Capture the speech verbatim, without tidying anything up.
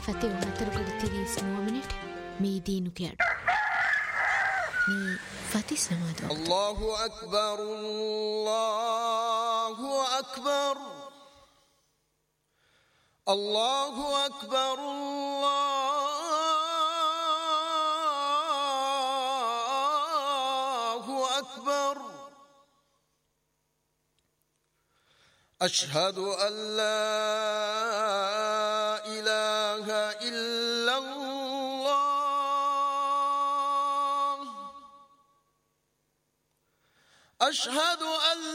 Fatih hatargada tiris mu'minat mi dinu kiyad mi Fatih samad Allahu akbar Allahu akbar Allahu akbar Allahu akbar أشهد أن لا إله إلا الله أشهد أن